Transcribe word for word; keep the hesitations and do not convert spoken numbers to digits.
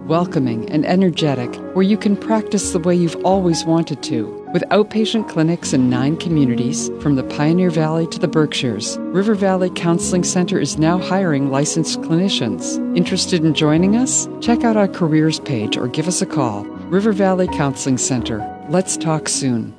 welcoming, and energetic, where you can practice the way you've always wanted to. With outpatient clinics in nine communities, from the Pioneer Valley to the Berkshires, River Valley Counseling Center is now hiring licensed clinicians. Interested in joining us? Check out our careers page or give us a call. River Valley Counseling Center. Let's talk soon.